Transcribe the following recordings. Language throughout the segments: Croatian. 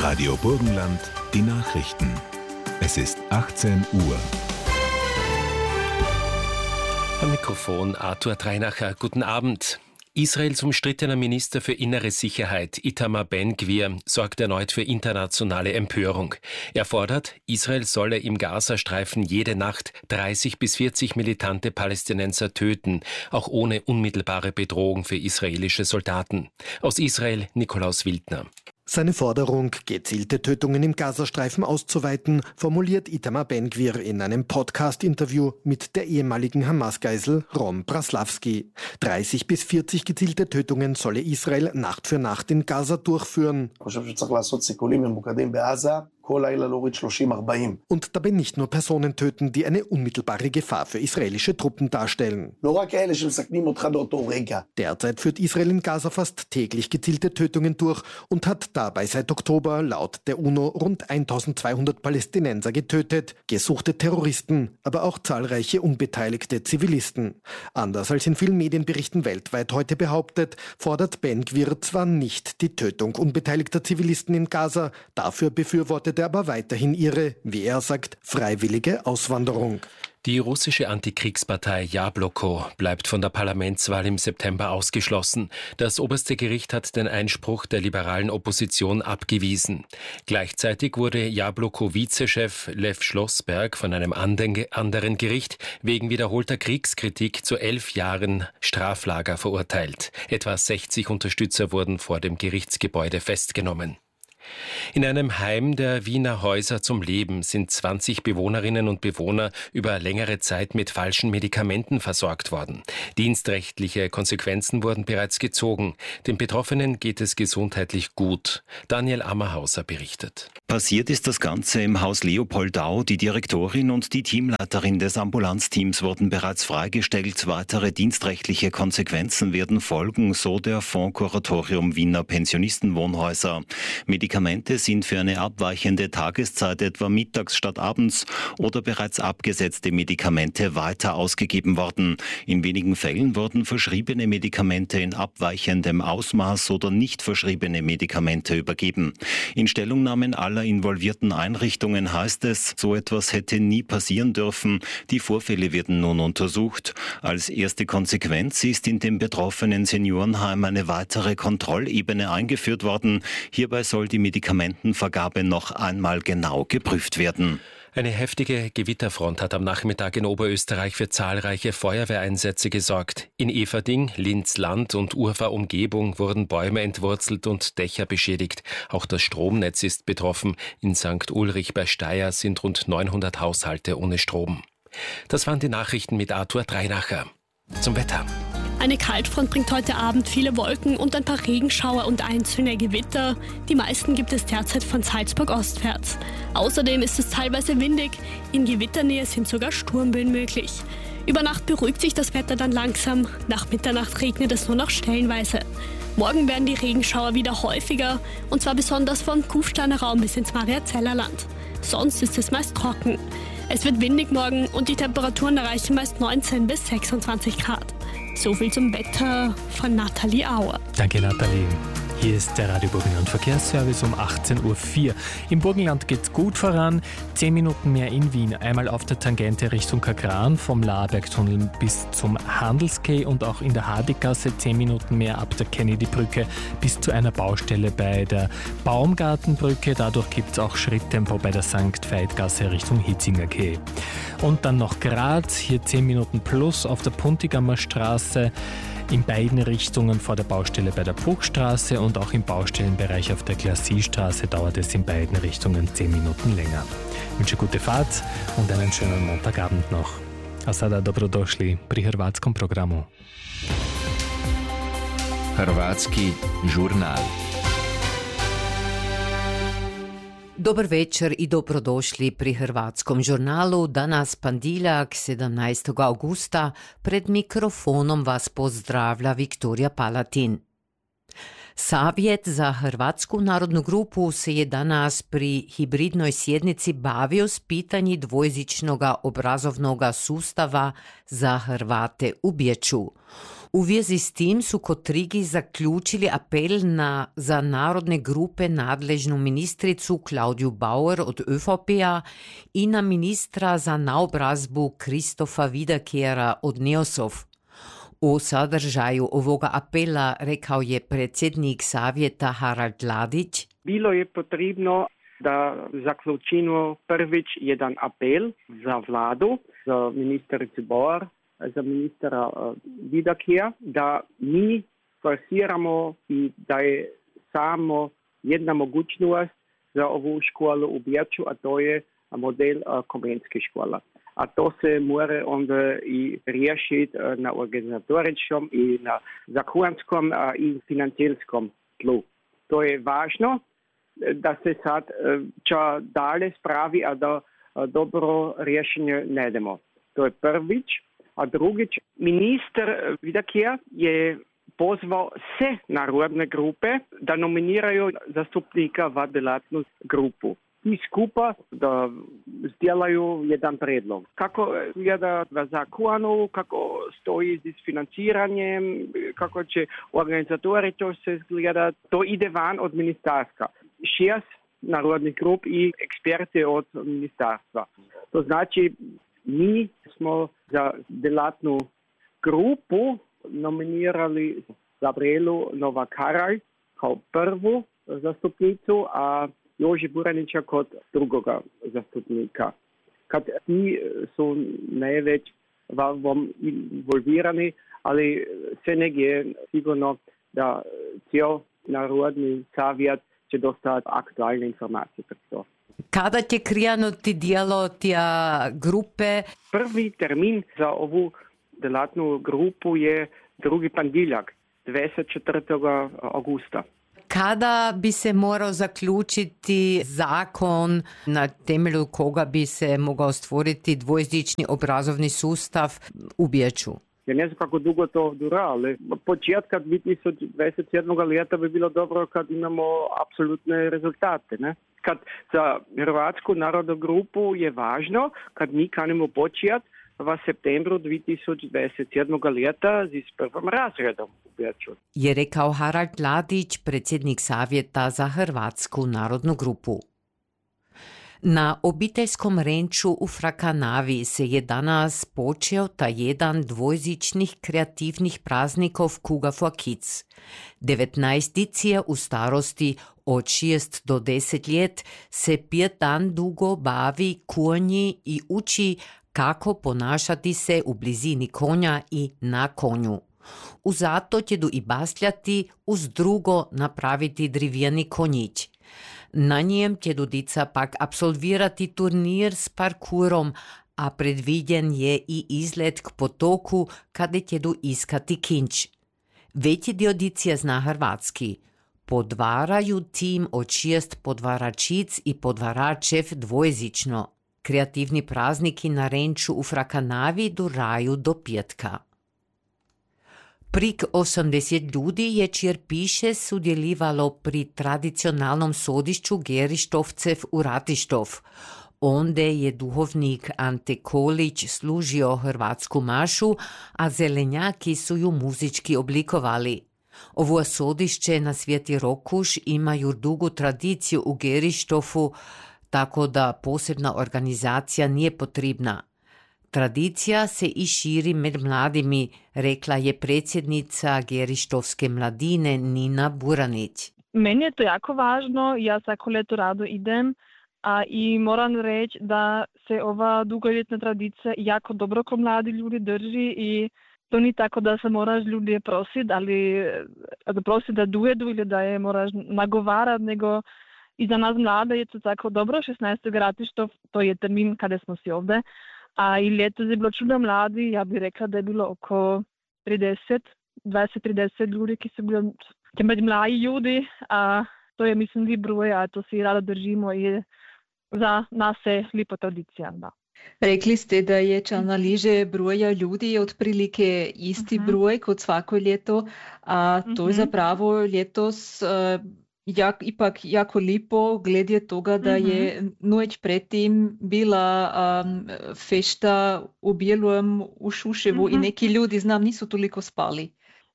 Radio Burgenland, die Nachrichten. Es ist 18 Uhr. Am Mikrofon Arthur Dreinacher. Guten Abend. Israels umstrittener Minister für innere Sicherheit, Itamar Ben-Gvir, sorgt erneut für internationale Empörung. Er fordert, Israel solle im Gazastreifen jede Nacht 30 bis 40 militante Palästinenser töten, auch ohne unmittelbare Bedrohung für israelische Soldaten. Aus Israel Nikolaus Wildner. Seine Forderung, gezielte Tötungen im Gazastreifen auszuweiten, formuliert Itamar Ben-Gvir in einem Podcast-Interview mit der ehemaligen Hamas-Geisel Ron Braslavsky. 30 bis 40 gezielte Tötungen solle Israel Nacht für Nacht in Gaza durchführen. Und dabei nicht nur Personen töten, die eine unmittelbare Gefahr für israelische Truppen darstellen. Derzeit führt Israel in Gaza fast täglich gezielte Tötungen durch und hat dabei seit Oktober laut der UNO rund 1200 Palästinenser getötet, gesuchte Terroristen, aber auch zahlreiche unbeteiligte Zivilisten. Anders als in vielen Medienberichten weltweit heute behauptet, fordert Ben-Gvir zwar nicht die Tötung unbeteiligter Zivilisten in Gaza, dafür befürwortet er aber weiterhin ihre, wie er sagt, freiwillige Auswanderung. Die russische Antikriegspartei Jabloko bleibt von der Parlamentswahl im September ausgeschlossen. Das oberste Gericht hat den Einspruch der liberalen Opposition abgewiesen. Gleichzeitig wurde Jabloko-Vizechef Lev Schlossberg von einem anderen Gericht wegen wiederholter Kriegskritik zu 11 Jahren Straflager verurteilt. Etwa 60 Unterstützer wurden vor dem Gerichtsgebäude festgenommen. In einem Heim der Wiener Häuser zum Leben sind 20 Bewohnerinnen und Bewohner über längere Zeit mit falschen Medikamenten versorgt worden. Dienstrechtliche Konsequenzen wurden bereits gezogen. Den Betroffenen geht es gesundheitlich gut. Daniel Ammerhauser berichtet. Passiert ist das Ganze im Haus Leopoldau. Die Direktorin und die Teamleiterin des Ambulanzteams wurden bereits freigestellt. Weitere dienstrechtliche Konsequenzen werden folgen, so der Fonds Kuratorium Wiener Pensionistenwohnhäuser. Medikamente sind für eine abweichende Tageszeit, etwa mittags statt abends, oder bereits abgesetzte Medikamente weiter ausgegeben worden. In wenigen Fällen wurden verschriebene Medikamente in abweichendem Ausmaß oder nicht verschriebene Medikamente übergeben. In Stellungnahmen aller involvierten Einrichtungen heißt es, so etwas hätte nie passieren dürfen. Die Vorfälle werden nun untersucht. Als erste Konsequenz ist in dem betroffenen Seniorenheim eine weitere Kontrollebene eingeführt worden. Hierbei soll die Medikamentenvergabe noch einmal genau geprüft werden. Eine heftige Gewitterfront hat am Nachmittag in Oberösterreich für zahlreiche Feuerwehreinsätze gesorgt. In Everding, Linz-Land und Urfahr-Umgebung wurden Bäume entwurzelt und Dächer beschädigt. Auch das Stromnetz ist betroffen. In St. Ulrich bei Steyr sind rund 900 Haushalte ohne Strom. Das waren die Nachrichten mit Arthur Dreinacher. Zum Wetter. Eine Kaltfront bringt heute Abend viele Wolken und ein paar Regenschauer und einzelne Gewitter. Die meisten gibt es derzeit von Salzburg ostwärts. Außerdem ist es teilweise windig. In Gewitternähe sind sogar Sturmböen möglich. Über Nacht beruhigt sich das Wetter dann langsam. Nach Mitternacht regnet es nur noch stellenweise. Morgen werden die Regenschauer wieder häufiger, und zwar besonders vom Kufsteiner Raum bis ins Mariazellerland. Sonst ist es meist trocken. Es wird windig morgen und die Temperaturen erreichen meist 19 bis 26 Grad. So viel zum Wetter von Nathalie Auer. Danke, Nathalie. Hier ist der Radio Burgenland Verkehrsservice um 18.04 Uhr. Im Burgenland geht's gut voran. 10 Minuten mehr in Wien. Einmal auf der Tangente Richtung Kagran vom Laerbergtunnel bis zum Handelsquai und auch in der Hardeggasse 10 Minuten mehr ab der Kennedy-Brücke bis zu einer Baustelle bei der Baumgartenbrücke. Dadurch gibt's auch Schritttempo bei der St. Veit-Gasse Richtung Hitzinger Quai. Und dann noch Graz, hier 10 Minuten plus auf der Puntigammer Straße. In beiden Richtungen vor der Baustelle bei der Bruchstraße und auch im Baustellenbereich auf der Glassiestraße dauert es in beiden Richtungen 10 Minuten länger. Ich wünsche gute Fahrt und einen schönen Montagabend noch. A sada dobrodošli pri hrvatskom programu. Hrvatski žurnal. Dobar večer i dobrodošli pri Hrvatskom žurnalu. Danas ponedjeljak 17. augusta. Pred mikrofonom vas pozdravlja Viktorija Palatin. Savjet za Hrvatsku narodnu grupu se je danas pri hibridnoj sjednici bavio s pitanji dvojezičnog obrazovnog sustava za Hrvate u Bječu. U vezi s tim su Kotrigi zaključili apel za narodne grupe nadležnu ministricu Klaudiju Bauer od ÖVP-a i na ministra za naobrazbu Kristofa Vidakera od Neosov. O sadržaju ovoga apela rekao je predsjednik savjeta Harald Ladić. Bilo je potrebno da zaključimo prvič jedan apel za vladu, za ministricu Bauer, za ministra Vidakera, da mi forsiramo i da je samo jedna mogućnost za ovu školu u Beču, a to je model komenske škola. A to se mora onda i riješiti na organizatoričkom i na zakonodavskom i financijskom tlu. To je važno da se sad dalje spravi, a da dobro rješenje najdemo. To je prvič. A drugič, minister Vidaker je pozval sve narodne grupe da nominiraju zastupnika v delatnu grupu. I skupa da zdjelaju jedan predlog. Kako gleda v zakonu, kako stoji s financiranjem, kako će organizatori to se zgleda, to ide van od ministarstva. 6 narodnih grup i eksperte od ministarstva. To znači, mi smo za delatnu grupu nominirali Gabrielu Novak-Haraj kao prvu zastupnicu, a Jože Buranića kod drugoga zastupnika. Kad ti su najveć involvirani, ali sve negdje sigurno da cijel narodni savjet će dostati aktualne informacije pred to. Kada će krenuti dijelo tija grupe? Prvi termin za ovu delatnu grupu je drugi ponedjeljak, 24. augusta. Kada bi se morao zaključiti zakon na temelju koga bi se mogao stvoriti dvojezični obrazovni sustav u Beču? Ja ne znam kako dugo to dura, ali početka 2027. leta bi bilo dobro kad imamo apsolutne rezultate. Ne? Kad za Hrvatsku narodnu grupu je važno, kad mi kanimo početi v septembru 2027. leta s prvim razredom u Beču. Je rekao Harald Ladić, predsjednik savjeta za Hrvatsku narodnu grupu. Na obiteljskom renču u Frakanavi se je danas počeo ta jedan dvojezičnih kreativnih praznikov Kuga for Kids. 19 dicije u starosti od 6 do 10 let se 5 dan dugo bavi konji i uči kako ponašati se u blizini konja i na konju. Uzato ćedu i basljati, uz drugo napraviti drivjeni konjić. Na njem ćedu dica pak absolvirati turnir s parkurom, a predviđen je i izlet k potoku kada ćedu iskati kinč. Veći dio dicija zna hrvatski. Podvaraju tim od 6 podvaračic i podvaračev dvojezično. Kreativni prazniki na renču u Frakanavi duraju do petka. Prik 80 ljudi je Čirpiše sudjelivalo pri tradicionalnom sodišću Gerištovcev u Ratištov. Onde je duhovnik Ante Kolić služio hrvatsku mašu, a zelenjaki su ju muzički oblikovali. Ovo sodišće na Sveti Rokuš imaju dugu tradiciju u Gerištovu, tako da posebna organizacija nije potrebna. Tradicija se i širi med mladimi, rekla je predsjednica Gerištovske mladine Nina Buranić. Meni je to jako važno, ja svako leto rado idem i moram reći da se ova dugoljetna tradicija jako dobro ko mladi ljudi drži i to nije tako da se moraš ljudi prositi, ali da prositi da dojedu ili da je moraš nagovarati, nego i za nas mlade je to tako dobro. 16. Ratištov, to je termin kada smo si ovdje. A i ljeto je bilo čudno mladi, ja bih rekla da je bilo oko 20-30 ljudi, ki su bili mladi ljudi, a to je mislim vi broj, a to si rado držimo i za nas je lipa tradicija. Da. Rekli ste da je analize broja ljudi otprilike isti broj kot svako leto, a to je zapravo letos ipak jako lipo glede toga, da je noč predtem bila fešta v Belem v Šuševu in neki ljudi znam niso toliko spali.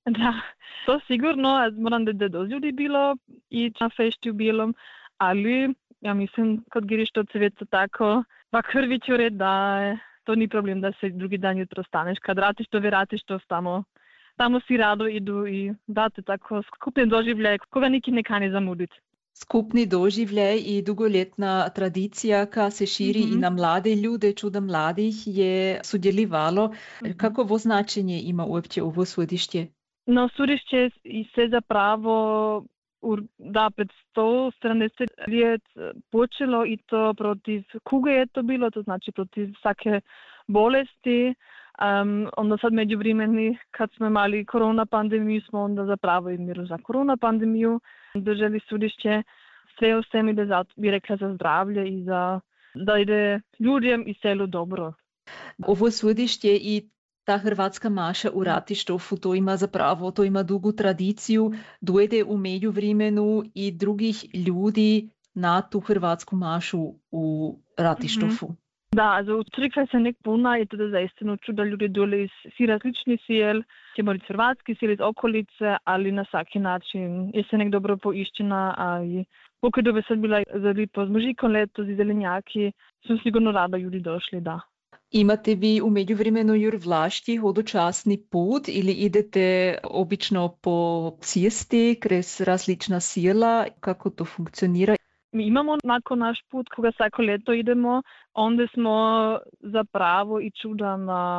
Da, to sigurno, moram da dosta ljudi bilo i na fešti u Bilom, ali ja mislim kod Girištovcevica tako, prvi red da to ni problem da se drugi dan jutro staneš. Kad vratiš to tamo si rado idu i date tako skupni doživljaj, koga niki ne kani zamuditi. Skupni doživljaj i dugoletna tradicija, ka se širi i na mlade ljude, čuda mladih je sudjelivalo. Kakovo značenje ima uopće ovo sudišće? No, sudišće se zapravo pred 170 let počelo i to protiv kuge je to bilo, to znači protiv svake bolesti. Onda sad međuvremeni kad smo imali korona pandemiju smo onda zapravo i miru za korona pandemiju držali sudišće sve u svemi bi rekla za zdravlje i da ide ljudjem i selu dobro. Ovo sudišće i ta hrvatska maša u Ratištofu, to ima dugu tradiciju, dojde u međuvremenu i drugih ljudi na tu hrvatsku mašu u Ratištofu. Da, also crkva se nek puna i to da zaistinu čuda ljudi dole iz svi različni sjel, ćemo reći hrvatski sjel iz okolice, ali na svaki način je se nek dobro poišćena, a i pokud bi sad bila za lipo z mužikom letos i zelenjaki, su sigurno rada ljudi došli, da. Imate vi u međuvremenu jur vlašti hodočasni put ili idete obično po cesti kroz različna sjela, kako to funkcionira? Mi imamo nakon naš put, koga svako leto idemo, onda smo zapravo i čuda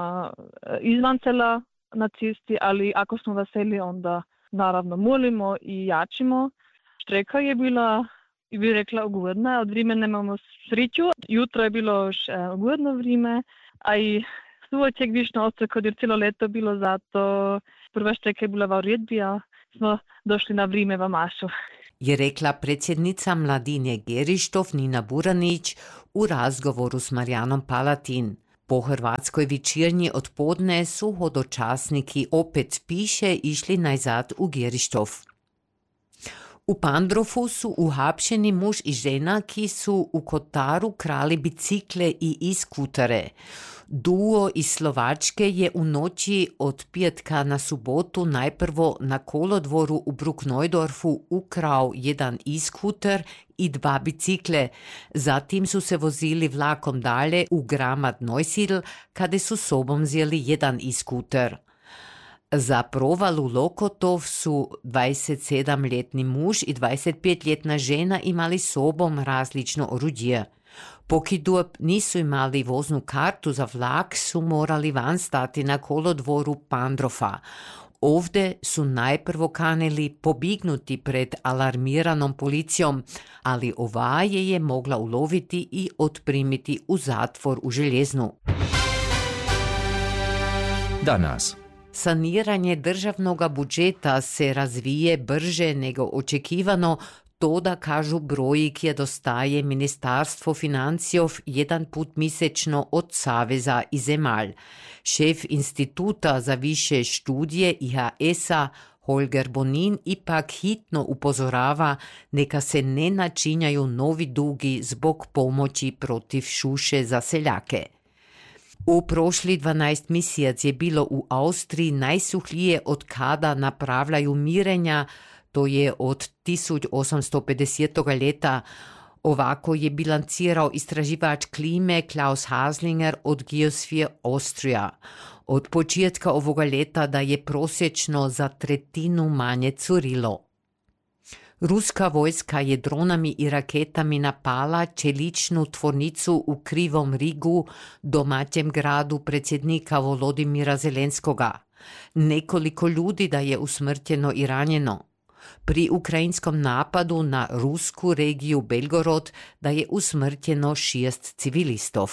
izvan sela na cesti, ali ako smo veseli, onda naravno molimo i jačimo. Štreka je bila, bi rekla, ugodna, od vremena imamo sreću. Jutro je bilo još ugodno vreme, a i suvoček višno ostro, kod je cijelo leto bilo, zato prva štreka je bila v uredbi, a smo došli na vreme v mašu. Je rekla predsjednica Mladine Gerištov Nina Buranić u razgovoru s Marijanom Palatin. Po hrvatskoj večernji odpodne su hodočasniki opet piše išli najzad u Gerištov. U Pandrofu su uhapšeni muž i žena, ki su u Kotaru krali bicikle i iskutare. Duo iz Slovačke je u noći od petka na subotu najprvo na kolodvoru u Bruckneudorfu ukrao jedan iskuter i 2 bicikle. Zatim su se vozili vlakom dalje u Gramad Neusiedl, kada su sobom vzeli jedan iskuter. Za provalu Lokotov su 27-letni muž i 25-letna žena imali sobom različno oruđe. Pokidup nisu imali voznu kartu za vlak, su morali van stati na kolodvoru Pandrofa. Ovdje su najprvo kanili pobignuti pred alarmiranom policijom, ali ova je mogla uloviti i otprimiti u zatvor u Željeznu. Danas. Saniranje državnog budžeta se razvije brže nego očekivano, to da kažu broji, ki dostaje Ministarstvo financijov jedan put mesečno od Saveza i zemalj. Šef Instituta za više študije IHS-a Holger Bonin ipak hitno upozorava, neka se ne načinjaju novi dugi zbog pomoći protiv šuše za seljake. U prošli 12 mjesec je bilo u Austriji najsuhlije od kada napravljaju mirenja, to je od 1850. leta. Ovako je bilancirao istraživač klime Klaus Haslinger od Geosphere Austria. Od početka ovoga leta da je prosječno za 1/3 manje curilo. Ruska vojska je dronami i raketami napala čeličnu tvornicu u Krivom Rigu, domaćem gradu predsjednika Volodimira Zelenskoga. Nekoliko ljudi da je usmrtjeno i ranjeno. Pri ukrajinskom napadu na rusku regiju Belgorod da je usmrtjeno 6 civilistov.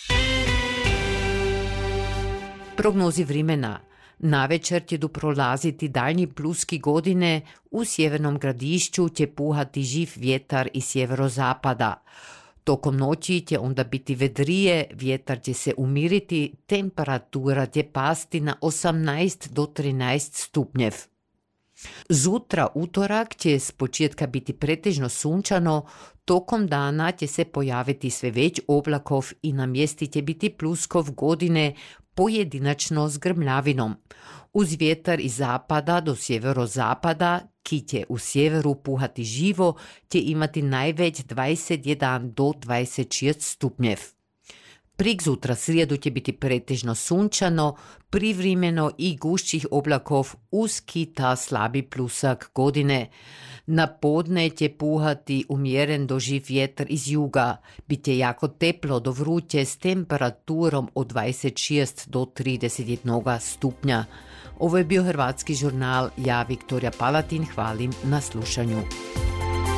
Prognozi vremena. Navečer će prolaziti daljnji pluski godine, u sjevernom gradišću će puhati živ vjetar iz sjeverozapada. Tokom noći će onda biti vedrije, vjetar će se umiriti, temperatura će pasti na 18 do 13 stupnjev. Zutra utorak će s početka biti pretežno sunčano, tokom dana će se pojaviti sve već oblakov i na mjesti će biti pluskov godine, pojedinačno s grmljavinom. Uz vjetar iz zapada do sjeverozapada, ki će u sjeveru puhati živo, će imati najveć 21 do 26 stupnjev. Prik zutra srijedu će biti pretežno sunčano, privremeno i gušćih oblakov uz kita slabi plusak godine. Na podne će puhati umjeren doživ vjetar iz juga. Biće jako teplo do vruće s temperaturom od 26 do 31 stupnja. Ovo je bio Hrvatski žurnal. Ja, Viktorija Palatin, hvalim na slušanju.